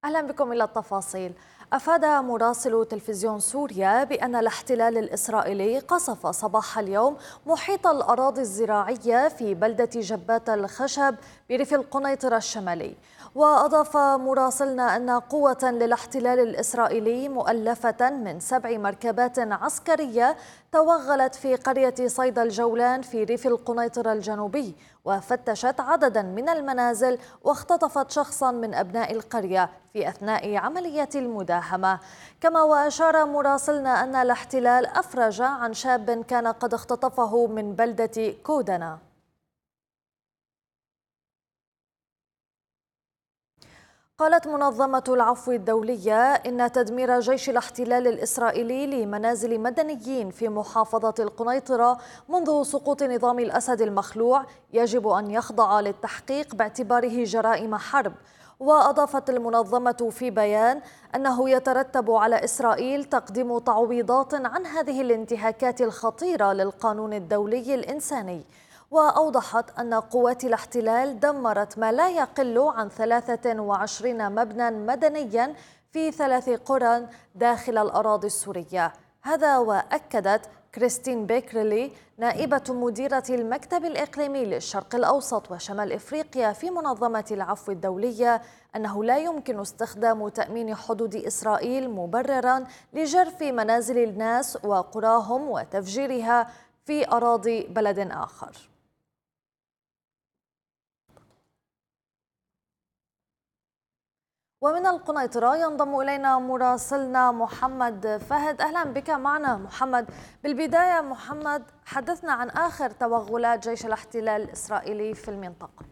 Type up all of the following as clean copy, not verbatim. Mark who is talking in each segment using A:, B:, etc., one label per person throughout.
A: أهلا بكم إلى التفاصيل. أفاد مراسل تلفزيون سوريا بأن الاحتلال الإسرائيلي قصف صباح اليوم محيط الأراضي الزراعية في بلدة جبات الخشب بريف القنيطرة الشمالي. وأضاف مراسلنا أن قوة للاحتلال الإسرائيلي مؤلفة من 7 مركبات عسكرية توغلت في قرية صيد الجولان في ريف القنيطرة الجنوبي، وفتشت عددا من المنازل واختطفت شخصا من أبناء القرية في أثناء عملية المداهمة. كما وأشار مراسلنا أن الاحتلال أفرج عن شاب كان قد اختطفه من بلدة كودنا. قالت منظمة العفو الدولية إن تدمير جيش الاحتلال الإسرائيلي لمنازل مدنيين في محافظة القنيطرة منذ سقوط نظام الأسد المخلوع يجب أن يخضع للتحقيق باعتباره جرائم حرب. وأضافت المنظمة في بيان أنه يترتب على إسرائيل تقديم تعويضات عن هذه الانتهاكات الخطيرة للقانون الدولي الإنساني. وأوضحت أن قوات الاحتلال دمرت ما لا يقل عن 23 مبنى مدنيا في 3 قرى داخل الأراضي السورية. هذا وأكدت كريستين بيكرلي نائبة مديرة المكتب الإقليمي للشرق الأوسط وشمال إفريقيا في منظمة العفو الدولية أنه لا يمكن استخدام تأمين حدود إسرائيل مبررا لجرف منازل الناس وقراهم وتفجيرها في أراضي بلد آخر. ومن القنيطرة ينضم إلينا مراسلنا محمد فهد. أهلا بك معنا محمد. بالبداية محمد، حدثنا عن آخر توغلات جيش الاحتلال الإسرائيلي في المنطقة.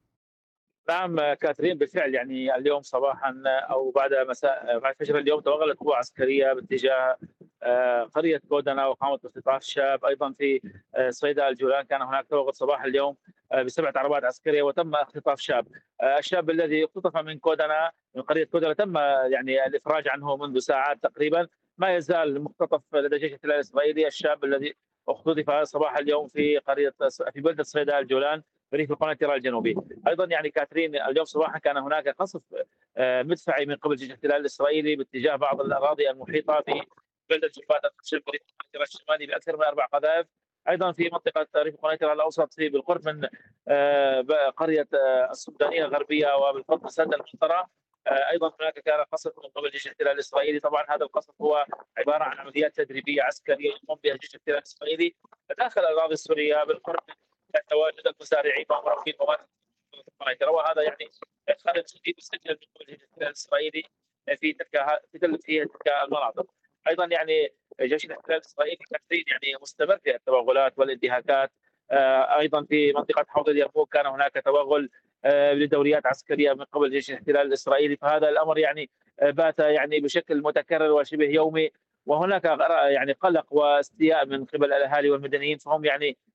B: نعم كاترين، بالفعل يعني اليوم صباحا او بعد مساء بعد فجر اليوم توغلت قوى عسكريه باتجاه قريه كودنا وقامت باختطاف شاب. ايضا في صيدا الجولان كان هناك توغل صباح اليوم ب7 عربات عسكريه وتم اختطاف شاب. الشاب الذي اختطف من كودنا من قريه كودنا تم يعني الافراج عنه منذ ساعات تقريبا. ما يزال مختطف لدى جيش الاحتلال الاسرائيلي الشاب الذي اختطف صباح اليوم في بلده صيدا الجولان في ريف القنيطره الجنوبي. ايضا يعني كاترين، اليوم صباحا كان هناك قصف مدفعي من قبل جيش الاحتلال الاسرائيلي باتجاه بعض الاراضي المحيطه ببلده جفات الشرقي الشمالي باكثر من 4 قذائف. ايضا في منطقه ريف القنيطره الاوسط بالقرب من قريه السودانيه الغربيه وبالقرب من سد المنطره. ايضا هناك كان قصف من قبل جيش الاحتلال الاسرائيلي. طبعا هذا القصف هو عباره عن عمليات تدريبيه عسكريه يقوم بها جيش الاحتلال الاسرائيلي داخل الاراضي السوريه بالقرب من تواجد المزارعين ومراقبين مواد القنيطره. وهذا يعني خارج جديد مسجل من قبل الجيش الاسرائيلي في تلك المناطق. ايضا يعني جيش الاحتلال الاسرائيلي كثير يعني مستمر في التوغلات والانتهاكات. ايضا في منطقه حوض اليرموك كان هناك توغل لدوريات عسكريه من قبل جيش الاحتلال الاسرائيلي. فهذا الامر يعني بات يعني بشكل متكرر وشبه يومي. وهناك يعني قلق واستياء من قبل الاهالي والمدنيين، فهم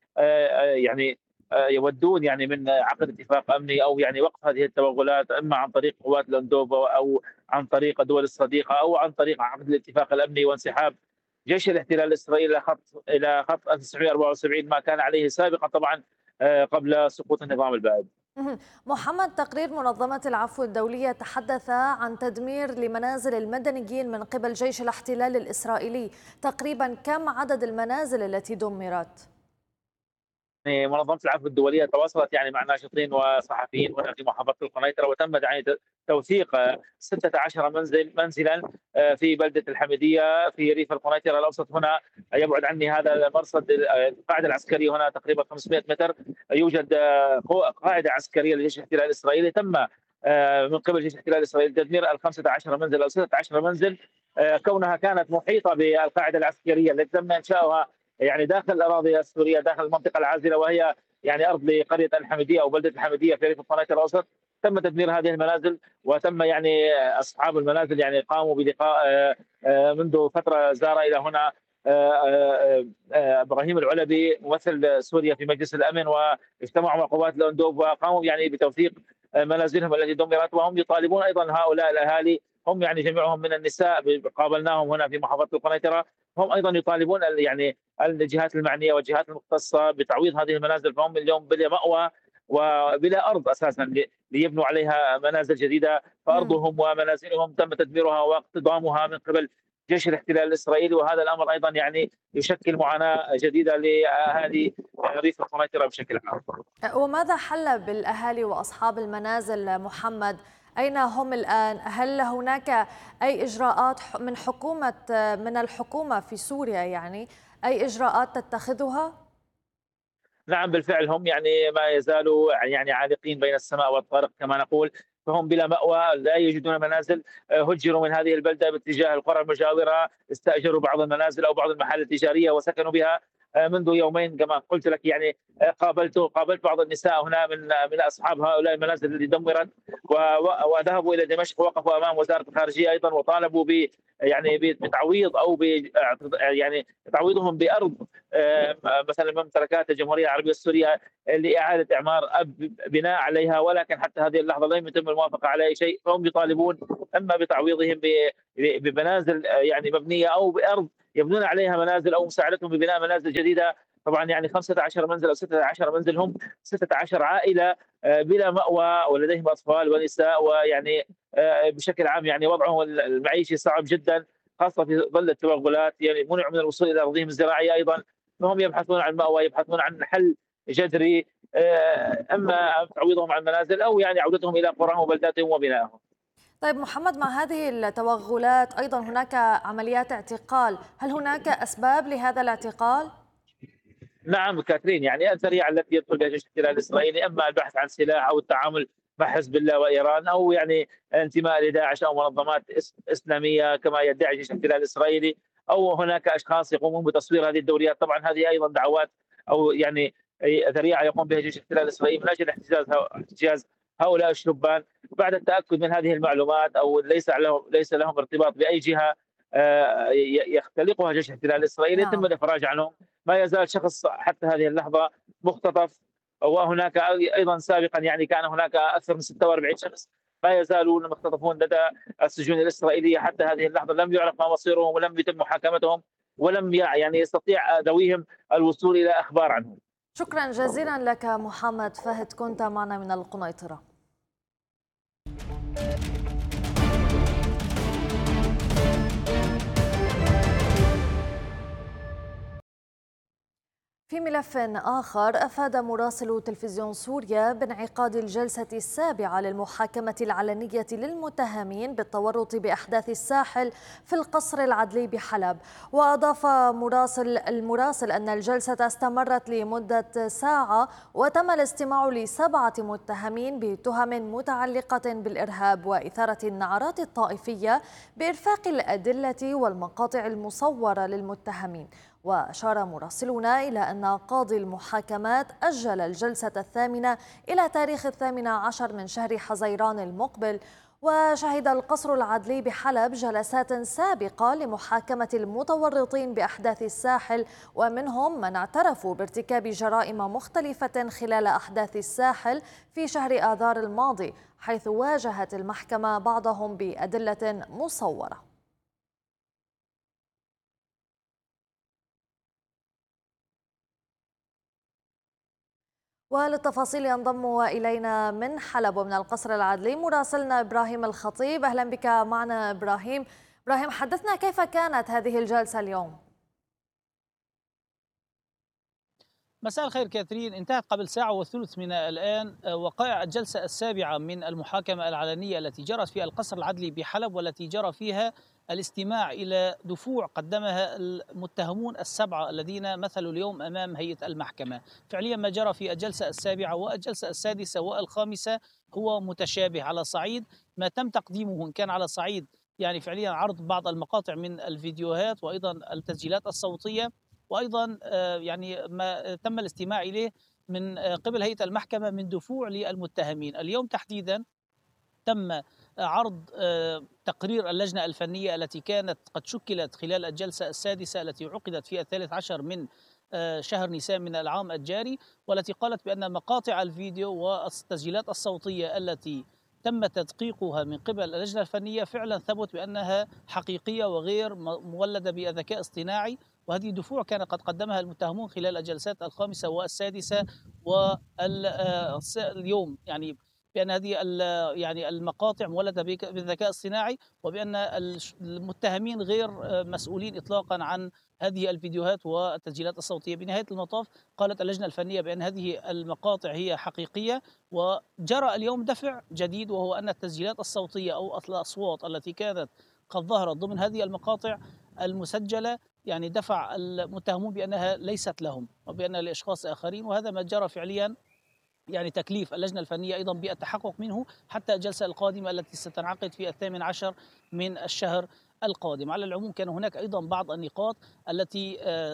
B: يعني يودون يعني من عقد اتفاق امني او يعني وقف هذه التوغلات، اما عن طريق قوات الاندوبا او عن طريق الدول الصديقه او عن طريق عقد الاتفاق الامني وانسحاب جيش الاحتلال الاسرائيلي الى خط 1974 ما كان عليه سابقا طبعا قبل سقوط النظام البائد.
A: محمد، تقرير منظمة العفو الدولية تحدث عن تدمير لمنازل المدنيين من قبل جيش الاحتلال الإسرائيلي. تقريبا كم عدد المنازل التي دمرت؟
B: يعني منظمه العفو الدوليه تواصلت يعني مع ناشطين وصحفيين هنا في محافظه القنيطره، وتم يعني توثيق 16 منزلا في بلده الحميديه في ريف القنيطره الاوسط. هنا يبعد عني هذا المرصد القاعده العسكريه هنا تقريبا 500 متر. يوجد قاعده عسكريه لجيش الاحتلال الاسرائيلي. تم من قبل جيش الاحتلال الاسرائيلي تدمير ال 15 منزل او 16 منزل، كونها كانت محيطه بالقاعده العسكريه التي تم انشاؤها يعني داخل الاراضي السوريه داخل المنطقه العازله، وهي يعني ارض لقريه الحميديه او بلده الحميديه في ريف القناه الاوسط. تم تدمير هذه المنازل، وتم يعني اصحاب المنازل يعني قاموا بلقاء منذ فتره زار الى هنا ابراهيم العلبي ممثل سوريا في مجلس الامن، واجتمعوا مع قوات الاندوب وقاموا يعني بتوثيق منازلهم التي دمرت. وهم يطالبون ايضا هؤلاء الاهالي، هم يعني جميعهم من النساء قابلناهم هنا في محافظه القنيطره، هم ايضا يطالبون يعني الجهات المعنيه والجهات المختصه بتعويض هذه المنازل. فهم اليوم بلا ماوى وبلا أرض أساسا ليبنوا عليها منازل جديدة،
A: مم.
B: فأرضهم ومنازلهم تم تدميرها واقتضامها من قبل جيش الاحتلال الإسرائيلي، وهذا الأمر أيضا يعني يشكل معاناة جديدة لأهالي ريف القنيطرة بشكل عام.
A: وماذا حل بالأهالي وأصحاب المنازل محمد؟ أين هم الآن؟ هل هناك أي إجراءات من الحكومة في سوريا يعني أي إجراءات تتخذها؟
B: نعم بالفعل هم يعني ما يزالوا يعني عالقين بين السماء والطرق كما نقول، فهم بلا مأوى، لا يجدون منازل. هجروا من هذه البلدة باتجاه القرى المجاورة، استأجروا بعض المنازل أو بعض المحال التجارية وسكنوا بها منذ يومين كما قلت لك يعني. قابلت بعض النساء هنا من أصحاب هؤلاء المنازل التي دمرت، وذهبوا إلى دمشق، وقفوا أمام وزارة الخارجية أيضا وطالبوا يعني بتعويض أو يعني تعويضهم بأرض مثلا ممتلكات الجمهوريه العربيه السوريه لاعاده اعمار بناء عليها، ولكن حتى هذه اللحظه لم يتم الموافقه على اي شيء. فهم يطالبون اما بتعويضهم بمنازل يعني مبنيه او بارض يبنون عليها منازل او مساعدتهم ببناء منازل جديده. طبعا يعني 15 منزل او 16 منزل، هم 16 عائله بلا مأوى ولديهم اطفال ونساء، ويعني بشكل عام يعني وضعهم المعيشي صعب جدا، خاصه في ظل التوغلات، يعني منعوا من الوصول الى ارضهم الزراعيه ايضا. فهم يبحثون عن مأوى، يبحثون عن حل جذري، اما تعويضهم عن المنازل او يعني عودتهم الى قراهم وبلداتهم وبنائهم.
A: طيب محمد، مع هذه التوغلات أيضا هناك عمليات اعتقال، هل هناك أسباب لهذا الاعتقال؟
B: نعم كاترين، يعني الذريعه التي يدخل بها جيش الاحتلال الاسرائيلي اما البحث عن سلاح او التعامل مع حزب الله وايران، او يعني انتماء لداعش او منظمات اسلاميه كما يدعي جيش الاحتلال الاسرائيلي، او هناك اشخاص يقومون بتصوير هذه الدوريات. طبعا هذه ايضا دعوات او يعني ذريعه يقوم بها جيش الاحتلال الاسرائيلي من اجل احتجاز هؤلاء الشبان. بعد التاكد من هذه المعلومات او ليس لهم ارتباط باي جهه يختلقها جيش الاحتلال الاسرائيلي، يتم
A: نعم.
B: الافراج عنهم. ما يزال شخص حتى هذه اللحظه مختطف، وهناك ايضا سابقا يعني كان هناك اكثر من 46 شخص ما يزالون مختطفون لدى السجون الاسرائيليه حتى هذه اللحظه. لم يعرف ما مصيرهم ولم يتم محاكمتهم، ولم يعني يستطيع ذويهم الوصول الى اخبار عنهم.
A: شكرا جزيلا لك محمد فهد، كنت معنا من القنيطرة. في ملف آخر، أفاد مراسل تلفزيون سوريا بانعقاد الجلسة السابعة للمحاكمة العلنية للمتهمين بالتورط بأحداث الساحل في القصر العدلي بحلب. وأضاف المراسل أن الجلسة استمرت لمدة ساعة، وتم الاستماع ل7 متهمين بتهم متعلقة بالإرهاب وإثارة النعرات الطائفية بإرفاق الأدلة والمقاطع المصورة للمتهمين. وأشار مراسلنا إلى أن قاضي المحاكمات أجل الجلسة الثامنة إلى تاريخ 18 من شهر حزيران المقبل. وشهد القصر العدلي بحلب جلسات سابقة لمحاكمة المتورطين بأحداث الساحل، ومنهم من اعترفوا بارتكاب جرائم مختلفة خلال أحداث الساحل في شهر آذار الماضي، حيث واجهت المحكمة بعضهم بأدلة مصورة. وللتفاصيل ينضم إلينا من حلب ومن القصر العدلي مراسلنا إبراهيم الخطيب. أهلا بك معنا إبراهيم. حدثنا كيف كانت هذه الجلسة اليوم؟
C: مساء الخير كاثرين. انتهت قبل ساعة وثلث من الآن وقائع الجلسة السابعة من المحاكمة العلنية التي جرت في القصر العدلي بحلب، والتي جرى فيها الاستماع إلى دفوع قدمها المتهمون السبعة الذين مثلوا اليوم أمام هيئة المحكمة. فعليا ما جرى في الجلسة السابعة والجلسة السادسة والخامسة هو متشابه على صعيد ما تم تقديمه، إن كان على صعيد يعني فعليا عرض بعض المقاطع من الفيديوهات وأيضا التسجيلات الصوتية، وأيضا يعني ما تم الاستماع إليه من قبل هيئة المحكمة من دفوع للمتهمين. اليوم تحديدا تم عرض تقرير اللجنة الفنية التي كانت قد شكلت خلال الجلسة السادسة التي عقدت في 13 من شهر نيسان من العام الجاري، والتي قالت بأن مقاطع الفيديو والتسجيلات الصوتية التي تم تدقيقها من قبل اللجنة الفنية فعلا ثبت بأنها حقيقية وغير مولدة بالذكاء اصطناعي، وهذه دفوع كان قد قدمها المتهمون خلال الجلسات الخامسة والسادسة واليوم، يعني بأن هذه يعني المقاطع مولدة بالذكاء الصناعي، وبأن المتهمين غير مسؤولين إطلاقا عن هذه الفيديوهات والتسجيلات الصوتية. بنهاية المطاف قالت اللجنة الفنية بأن هذه المقاطع هي حقيقية، وجرى اليوم دفع جديد، وهو أن التسجيلات الصوتية أو الأصوات التي كانت قد ظهرت ضمن هذه المقاطع المسجلة يعني دفع المتهمون بأنها ليست لهم وبأنها لأشخاص آخرين، وهذا ما جرى فعليا. يعني تكليف اللجنة الفنية أيضا بالتحقق منه حتى الجلسة القادمة التي ستنعقد في 18 من الشهر القادم. على العموم كان هناك أيضا بعض النقاط التي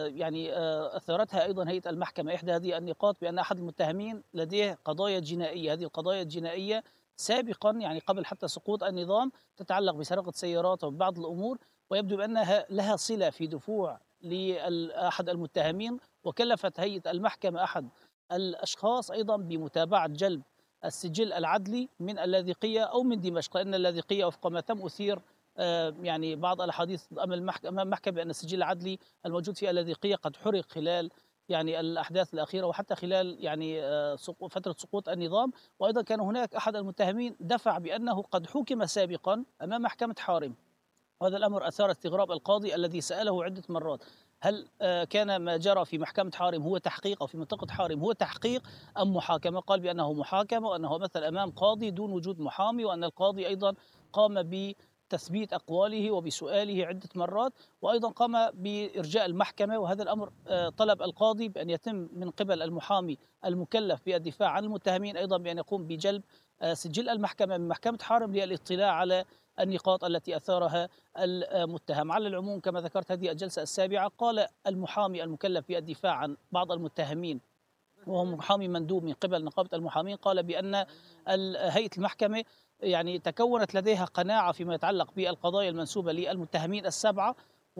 C: أثارتها أيضا هيئة المحكمة. إحدى هذه النقاط بأن أحد المتهمين لديه قضايا جنائية، هذه القضايا الجنائية سابقا يعني قبل حتى سقوط النظام تتعلق بسرقة سيارات وبعض الأمور، ويبدو بأنها لها صلة في دفوع لأحد المتهمين، وكلفت هيئة المحكمة أحد الأشخاص أيضا بمتابعة جلب السجل العدلي من اللاذقية أو من دمشق، لأن اللاذقية وفق ما تم أثير يعني بعض الأحاديث أمام المحكمة بأن السجل العدلي الموجود في اللاذقية قد حرق خلال يعني الأحداث الأخيرة وحتى خلال يعني فترة سقوط النظام. وأيضا كان هناك أحد المتهمين دفع بأنه قد حكم سابقا أمام محكمة حارم، وهذا الأمر أثار استغراب القاضي الذي سأله عدة مرات هل كان ما جرى في محكمة حارم هو تحقيق أو في منطقة حارم هو تحقيق أم محاكمة؟ قال بأنه محاكمة، وأنه مثل أمام قاضي دون وجود محامي، وأن القاضي أيضا قام بتثبيت أقواله وبسؤاله عدة مرات، وأيضا قام بإرجاء المحكمة. وهذا الأمر طلب القاضي بأن يتم من قبل المحامي المكلف بالدفاع عن المتهمين أيضا بأن يقوم بجلب سجل المحكمة من محكمة حارم للاطلاع على النقاط التي أثارها المتهم. على العموم كما ذكرت هذه الجلسة السابعة قال المحامي المكلف بالدفاع عن بعض المتهمين وهو محامي مندوب من قبل نقابة المحامين، قال بأن هيئة المحكمة يعني تكونت لديها قناعة فيما يتعلق بالقضايا المنسوبة للمتهمين السبعة،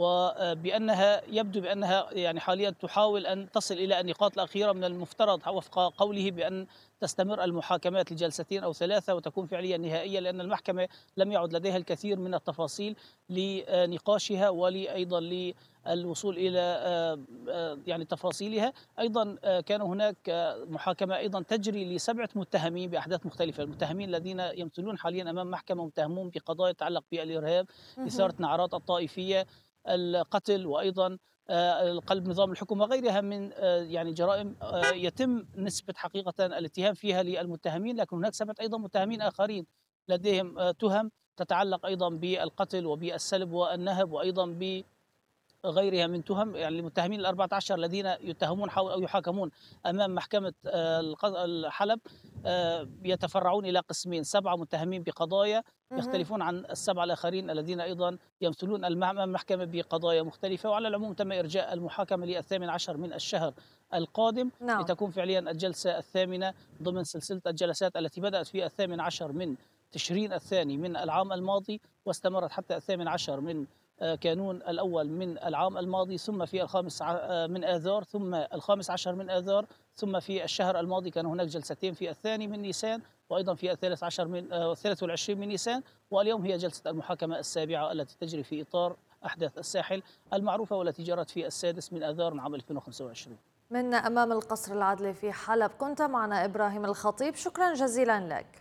C: وبأنها يبدو بأنها يعني حاليا تحاول أن تصل إلى النقاط الأخيرة. من المفترض وفق قوله بأن تستمر المحاكمات لجلستين أو ثلاثة وتكون فعليا نهائية، لأن المحكمة لم يعد لديها الكثير من التفاصيل لنقاشها وأيضا للوصول إلى يعني تفاصيلها. أيضا كان هناك محاكمة أيضا تجري ل7 متهمين بأحداث مختلفة، المتهمين الذين يمثلون حاليا أمام محكمة متهمون بقضايا تتعلق بالإرهاب، إثارة نعرات الطائفية، القتل، وأيضا قلب نظام الحكم وغيرها من يعني جرائم يتم نسبة حقيقة الاتهام فيها للمتهمين. لكن هناك 7 أيضا متهمين آخرين لديهم تهم تتعلق أيضا بالقتل وبالسلب والنهب وأيضا غيرها من تهم. يعني المتهمين ال14 الذين يتهمون أو يحاكمون أمام محكمة حلب يتفرعون إلى قسمين، 7 متهمين بقضايا يختلفون عن ال7 الآخرين الذين أيضا يمثلون المحكمة بقضايا مختلفة. وعلى العموم تم إرجاء المحاكمة ل18 من الشهر القادم لتكون فعليا الجلسة الثامنة ضمن سلسلة الجلسات التي بدأت في 18 من تشرين الثاني من العام الماضي واستمرت حتى 18 من كانون الأول من العام الماضي، ثم في 5 من آذار، ثم 15 من آذار، ثم في الشهر الماضي كان هناك جلستين في 2 من نيسان وأيضا في 23 من نيسان، واليوم هي جلسة المحاكمة السابعة التي تجري في إطار أحداث الساحل المعروفة والتي جرت في 6 من آذار من عام 2025.
A: من أمام القصر العدلي في حلب كنت معنا إبراهيم الخطيب، شكرا جزيلا لك.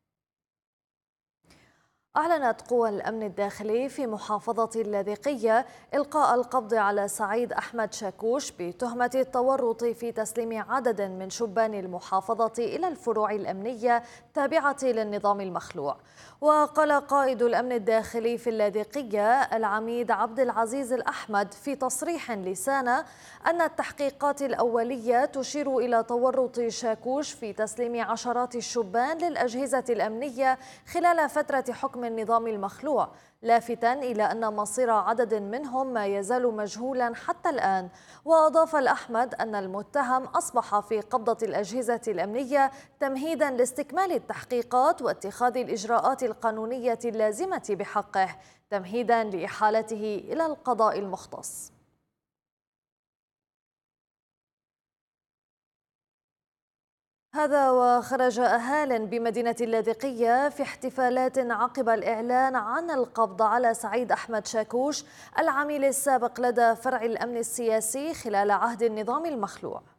A: أعلنت قوى الأمن الداخلي في محافظة اللاذقية إلقاء القبض على سعيد أحمد شاكوش بتهمة التورط في تسليم عدد من شبان المحافظة إلى الفروع الأمنية التابعة للنظام المخلوع. وقال قائد الأمن الداخلي في اللاذقية العميد عبد العزيز الأحمد في تصريح لسانة أن التحقيقات الأولية تشير إلى تورط شاكوش في تسليم عشرات الشبان للأجهزة الأمنية خلال فترة حكم النظام المخلوع، لافتا إلى أن مصير عدد منهم ما يزال مجهولا حتى الآن. وأضاف الأحمد أن المتهم أصبح في قبضة الأجهزة الأمنية تمهيدا لاستكمال التحقيقات واتخاذ الإجراءات القانونية اللازمة بحقه تمهيدا لإحالته إلى القضاء المختص. هذا وخرج أهال بمدينة اللاذقية في احتفالات عقب الإعلان عن القبض على سعيد أحمد شاكوش العميل السابق لدى فرع الأمن السياسي خلال عهد النظام المخلوع.